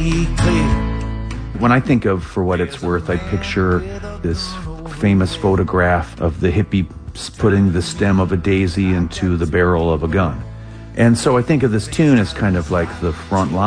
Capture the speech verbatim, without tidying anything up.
see clear. When I think of For What It's Worth, I picture this famous photograph of the hippie putting the stem of a daisy into the barrel of a gun. And so I think of this tune as kind of like the front line.